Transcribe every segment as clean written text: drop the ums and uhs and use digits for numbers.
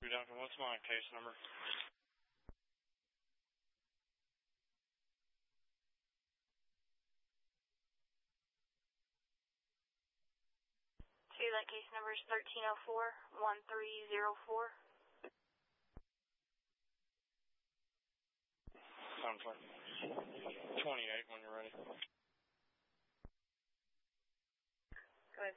Duncan, what's my case number? That case number is 1304-1304. Sounds like 28 when you're ready. Go ahead.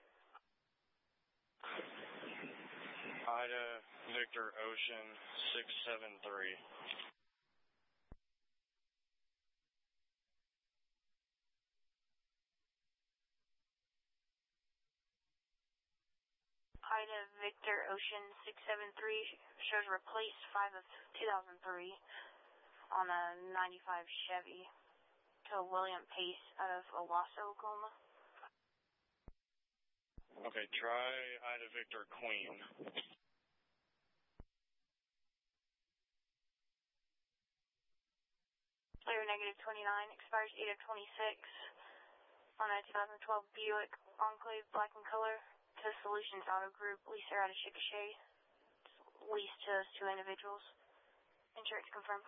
Ida Victor Ocean 673. Ida Victor Ocean 673 shows replaced 5 of 2003 on a 95 Chevy to William Pace out of Owasso, Oklahoma. Okay, try Ida Victor Queen. Clear negative 29, expires 8 of 26 on a 2012 Buick Enclave black in color to Solutions Auto Group, leaser out of Chickasha. Leased to those 2 individuals. Insurance confirmed.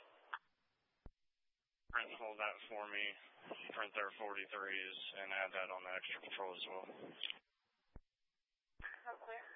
Print hold that for me. Print their 43s and add that on the extra patrol as well. Oh, clear.